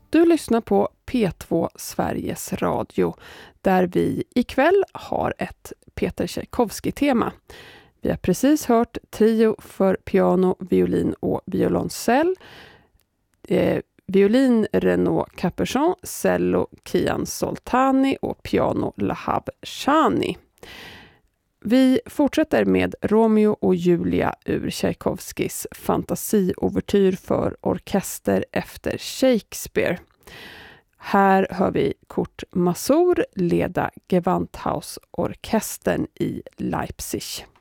Du lyssnar på P2 Sveriges Radio där vi ikväll har ett Peter Tchaikovsky-tema. Vi har precis hört trio för piano, violin och violoncell. Violin Renaud Capuchon, cello Kian Soltani och piano Lahav Shani. Vi fortsätter med Romeo och Julia ur Tchaikovskys fantasiovertyr för orkester efter Shakespeare. Här hör vi Kurt Masur leda Gewandhausorkestern i Leipzig.